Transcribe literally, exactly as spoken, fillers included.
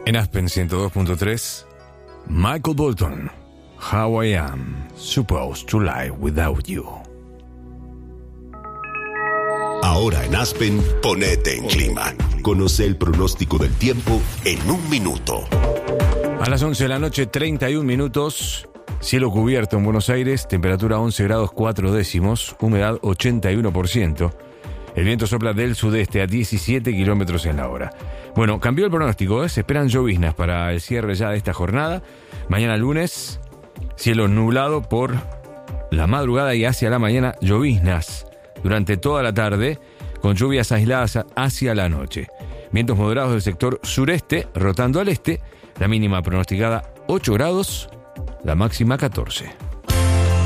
En Aspen ciento dos punto tres, Michael Bolton, How I Am Supposed to Live Without You. Ahora en Aspen, ponete en clima. Conoce el pronóstico del tiempo en un minuto. A las once de la noche, treinta y un minutos. Cielo cubierto en Buenos Aires, temperatura once grados cuatro décimos, humedad ochenta y uno por ciento. El viento sopla del sudeste a diecisiete kilómetros en la hora. Bueno, cambió el pronóstico, ¿eh? Se esperan lloviznas para el cierre ya de esta jornada. Mañana lunes, cielo nublado por la madrugada y hacia la mañana, lloviznas durante toda la tarde, con lluvias aisladas hacia la noche. Vientos moderados del sector sureste, rotando al este, la mínima pronosticada ocho grados, la máxima catorce.